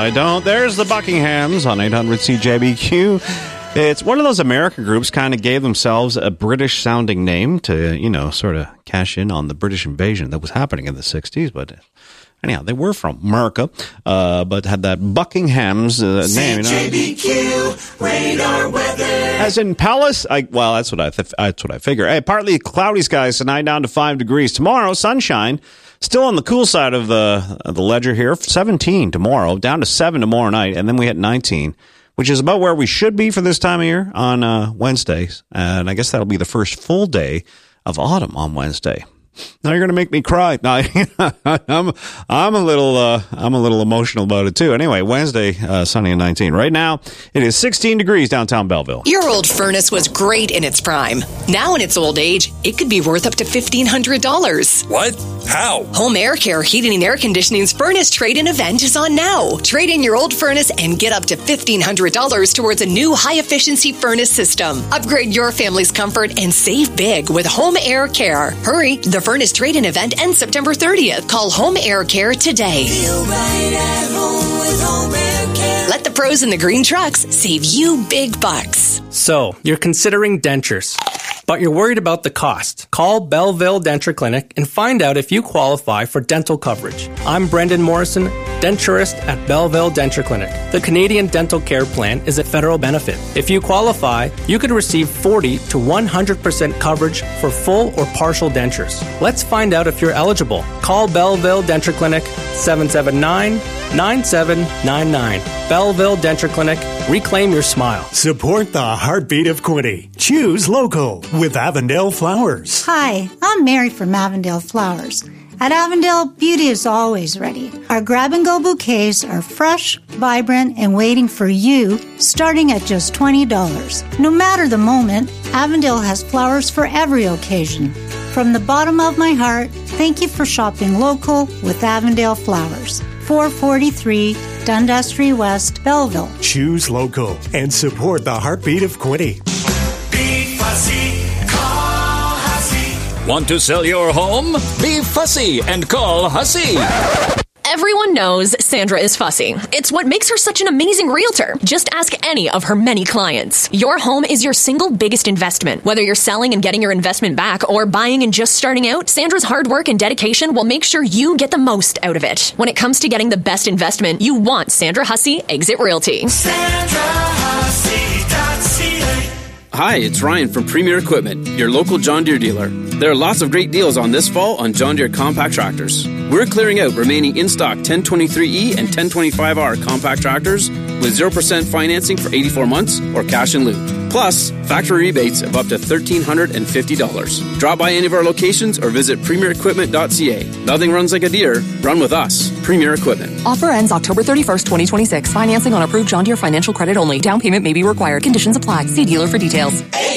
I don't. There's the Buckinghams on 800 CJBQ. It's one of those American groups kind of gave themselves a British-sounding name to, sort of cash in on the British invasion that was happening in the 60s. But anyhow, they were from America, but had that Buckingham's name. CJBQ radar weather. As in Palace? That's what I figure. Hey, partly cloudy skies tonight, down to 5 degrees. Tomorrow, sunshine. Still on the cool side of the ledger here. 17 tomorrow, down to 7 tomorrow night, and then we hit 19, which is about where we should be for this time of year on Wednesdays. And I guess that'll be the first full day of autumn on Wednesday. Now you're going to make me cry. No, I'm a little emotional about it too. Anyway, Wednesday, sunny and 19. Right now, it is 16 degrees downtown Belleville. Your old furnace was great in its prime. Now in its old age, it could be worth up to $1,500. What? How? Home Air Care Heating and Air Conditioning's furnace trade-in event is on now. Trade in your old furnace and get up to $1,500 towards a new high-efficiency furnace system. Upgrade your family's comfort and save big with Home Air Care. Hurry, the furnace trade-in event ends September 30th. Call Home Air Care today. Feel right at home with Home Air Care. Let the pros in the green trucks save you big bucks. So, you're considering dentures, but you're worried about the cost. Call Belleville Denture Clinic and find out if you qualify for dental coverage. I'm Brendan Morrison, denturist at Belleville Denture Clinic. The Canadian Dental Care Plan is a federal benefit. If you qualify, you could receive 40 to 100% coverage for full or partial dentures. Let's find out if you're eligible. Call Belleville Denture Clinic 779-9799. Belleville Denture Clinic. Reclaim your smile. Support the heartbeat of Quinte. Choose local with Avondale Flowers. Hi, I'm Mary from Avondale Flowers. At Avondale, beauty is always ready. Our grab-and-go bouquets are fresh, vibrant, and waiting for you, starting at just $20. No matter the moment, Avondale has flowers for every occasion. From the bottom of my heart, thank you for shopping local with Avondale Flowers. 443 Dundas Street West, Belleville. Choose local and support the heartbeat of Quinte. Be fussy, call Hussey. Want to sell your home? Be fussy and call Hussey. Everyone knows Sandra is fussy. It's what makes her such an amazing realtor. Just ask any of her many clients. Your home is your single biggest investment. Whether you're selling and getting your investment back or buying and just starting out, Sandra's hard work and dedication will make sure you get the most out of it. When it comes to getting the best investment, you want Sandra Hussey Exit Realty. SandraHussey.ca. Hi, it's Ryan from Premier Equipment, your local John Deere dealer. There are lots of great deals on this fall on John Deere compact tractors. We're clearing out remaining in-stock 1023E and 1025R compact tractors with 0% financing for 84 months or cash in lieu. Plus, factory rebates of up to $1,350. Drop by any of our locations or visit premierequipment.ca. Nothing runs like a Deere. Run with us. Premier Equipment. Offer ends October 31st, 2026. Financing on approved John Deere financial credit only. Down payment may be required. Conditions apply. See dealer for details.